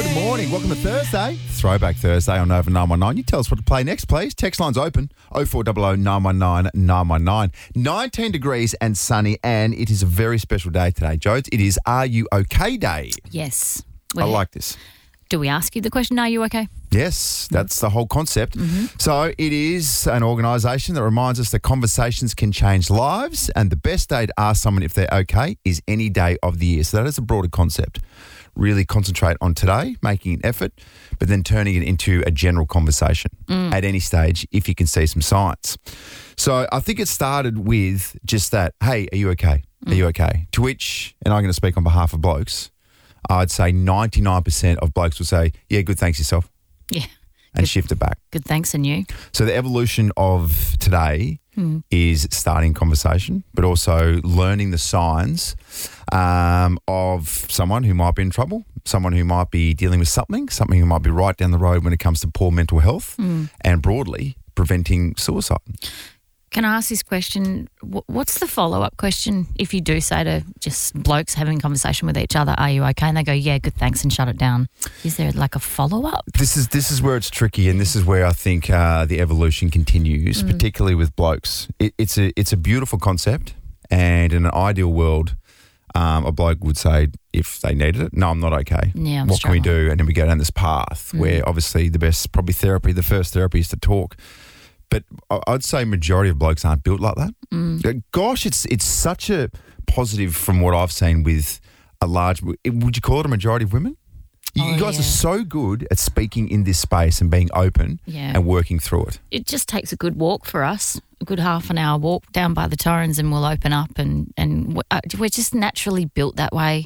Good morning. Welcome to Thursday. Throwback Thursday on Nova 919. You tell us what to play next, please. Text line's open. 0400 919 919. 19 degrees and sunny, and it is a very special day today, Jodes. It is Are You OK Day. Yes. I like this. Do we ask you the question, are you okay? Yes, that's the whole concept. So it is an organisation that reminds us that conversations can change lives, and the best day to ask someone if they're okay is any day of the year. So that is a broader concept. Really concentrate on today, making an effort, but then turning it into a general conversation at any stage if you can see some signs. So I think it started with just that, hey, are you okay? Are you okay? To which, and I'm going to speak on behalf of blokes, I'd say 99% of blokes will say, yeah, good, thanks yourself. Yeah. And shift it back. Good, thanks, and you? So the evolution of today is starting conversation, but also learning the signs of someone who might be in trouble, someone who might be dealing with something who might be right down the road when it comes to poor mental health and broadly preventing suicide. Can I ask this question? What's the follow-up question if you do say to just blokes having a conversation with each other, are you okay? And they go, yeah, good, thanks, and shut it down. Is there like a follow-up? This is where it's tricky, and this is where I think the evolution continues, particularly with blokes. It's a beautiful concept, and in an ideal world, a bloke would say if they needed it, no, I'm not okay. Yeah, what can we do? And then we go down this path where obviously the first therapy is to talk. But I'd say majority of blokes aren't built like that. Gosh, it's such a positive from what I've seen with a large, would you call it a majority of women? You guys are so good at speaking in this space and being open and working through it. It just takes a good walk for us, a good half an hour walk down by the Torrens, and we'll open up and we're just naturally built that way.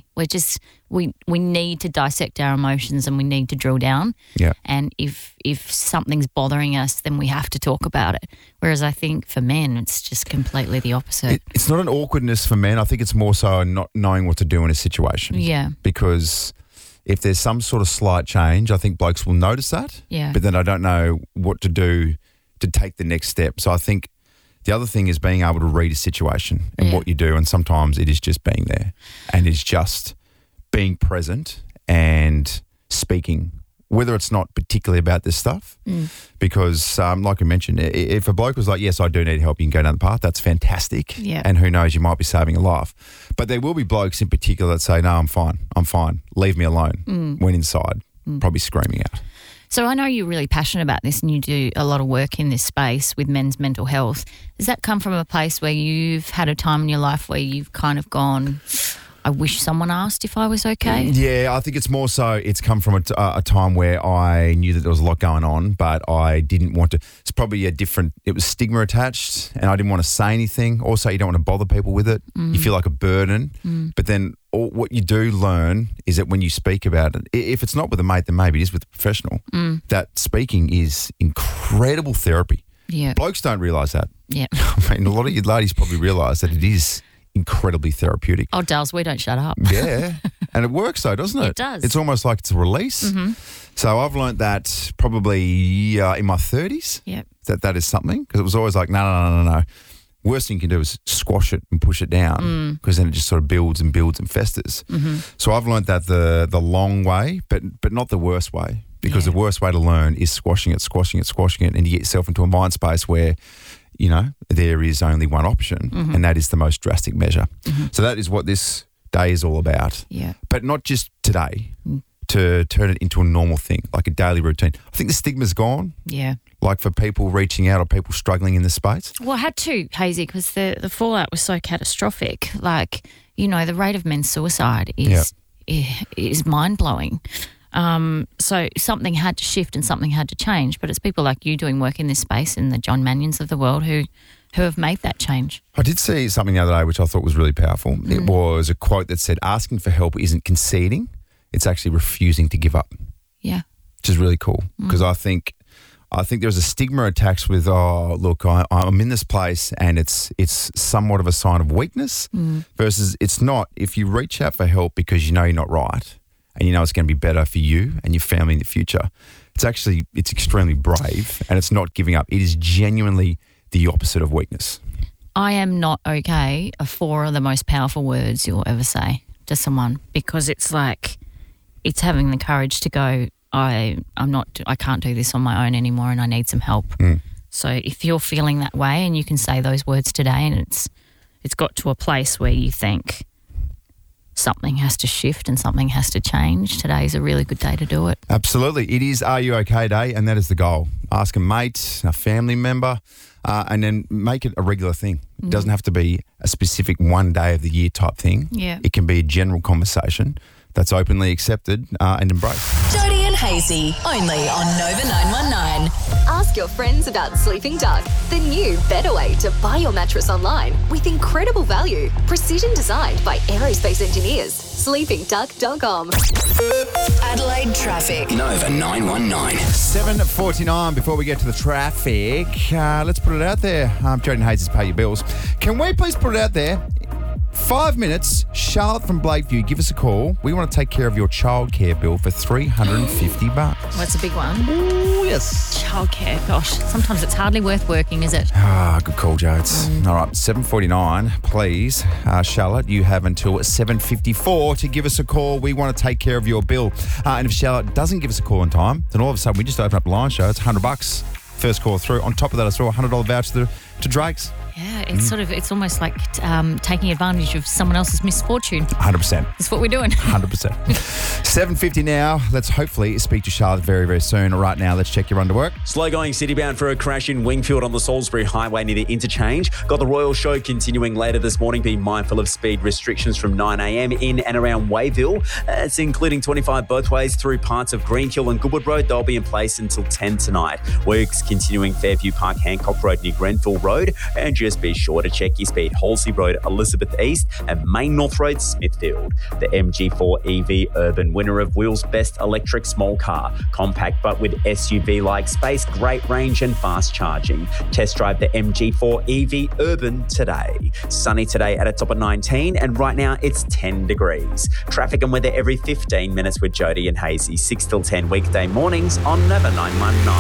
We need to dissect our emotions and we need to drill down. Yeah. And if something's bothering us, then we have to talk about it. Whereas I think for men, it's just completely the opposite. It's not an awkwardness for men. I think it's more so not knowing what to do in a situation. Yeah. Because if there's some sort of slight change, I think blokes will notice that. Yeah. But then I don't know what to do to take the next step. So I think the other thing is being able to read a situation and what you do. And sometimes it is just being there and it's just being present and speaking, whether it's not particularly about this stuff. Because like I mentioned, if a bloke was like, yes, I do need help, you can go down the path, that's fantastic. Yeah. And who knows, you might be saving a life. But there will be blokes in particular that say, no, I'm fine, leave me alone, when inside, probably screaming out. So I know you're really passionate about this and you do a lot of work in this space with men's mental health. Does that come from a place where you've had a time in your life where you've kind of gone, I wish someone asked if I was okay? Yeah, I think it's more so it's come from a time where I knew that there was a lot going on, but I didn't want to. It's probably it was stigma attached and I didn't want to say anything. Also, you don't want to bother people with it. You feel like a burden. But then what you do learn is that when you speak about it, if it's not with a mate, then maybe it is with a professional, that speaking is incredible therapy. Yeah. Blokes don't realise that. Yeah. I mean, a lot of you ladies probably realise that it is incredibly therapeutic. Oh, Dales, we don't shut up. Yeah. And it works though, doesn't it? It does. It's almost like it's a release. So I've learnt that probably in my 30s. Yep. That is something, because it was always like, no. Worst thing you can do is squash it and push it down, because then it just sort of builds and builds and festers. So I've learnt that the long way, but not the worst way, because the worst way to learn is squashing it, and you get yourself into a mind space where, you know, there is only one option, and that is the most drastic measure. So that is what this day is all about. Yeah. But not just today, to turn it into a normal thing, like a daily routine. I think the stigma's gone. Yeah. Like for people reaching out or people struggling in this space. Well, I had to, Hazy, because the fallout was so catastrophic. Like, you know, the rate of men's suicide is mind-blowing. So something had to shift and something had to change, but it's people like you doing work in this space and the John Manions of the world who have made that change. I did see something the other day which I thought was really powerful. It was a quote that said, asking for help isn't conceding, it's actually refusing to give up. Yeah. Which is really cool, because I think there's a stigma attached with, oh, look, I'm in this place and it's somewhat of a sign of weakness versus it's not. If you reach out for help because you know you're not right and you know it's going to be better for you and your family in the future, it's extremely brave and it's not giving up. It is genuinely the opposite of weakness. I am not okay are four of the most powerful words you'll ever say to someone, because it's like it's having the courage to go, I can't do this on my own anymore and I need some help. So if you're feeling that way and you can say those words today and it's got to a place where you think something has to shift and something has to change, today is a really good day to do it. Absolutely. It is Are You OK Day, and that is the goal. Ask a mate, a family member, and then make it a regular thing. It doesn't have to be a specific one day of the year type thing. Yeah. It can be a general conversation that's openly accepted and embraced. Jody and Hazy, only on Nova 919. Ask your friends about Sleeping Duck, the new better way to buy your mattress online with incredible value. Precision designed by aerospace engineers. SleepingDuck.com. Adelaide traffic. Nova 919. 7:49 before we get to the traffic. Let's put it out there. Jody and Hayes' Pay Your Bills. Can we please put it out there? 5 minutes, Charlotte from Blakeview, give us a call. We want to take care of your childcare bill for $350. Well, that's a big one. Ooh, yes. Childcare, gosh, sometimes it's hardly worth working, is it? Good call, Jodes. All right, 7:49, please. Charlotte, you have until 7:54 to give us a call. We want to take care of your bill. And if Charlotte doesn't give us a call in time, then all of a sudden we just open up the line show. It's $100. First call through. On top of that, I saw a $100 voucher to Drake's. Yeah, it's it's almost like taking advantage of someone else's misfortune. 100%. That's what we're doing. 100%. 7:50 now. Let's hopefully speak to Charlotte very, very soon. Right now, let's check your underwork. Slow going citybound for a crash in Wingfield on the Salisbury Highway near the interchange. Got the Royal Show continuing later this morning. Be mindful of speed restrictions from 9 a.m. in and around Wayville. It's including 25 both ways through parts of Greenhill and Goodwood Road. They'll be in place until 10 tonight. Works continuing Fairview Park, Hancock Road near Grenfell Road. And just be sure to check your speed. Halsey Road, Elizabeth East and Main North Road, Smithfield. The MG4 EV Urban, winner of Wheels Best Electric Small Car. Compact but with SUV-like space, great range and fast charging. Test drive the MG4 EV Urban today. Sunny today at a top of 19 and right now it's 10 degrees. Traffic and weather every 15 minutes with Jody and Hazy. 6 till 10 weekday mornings on Nova 919.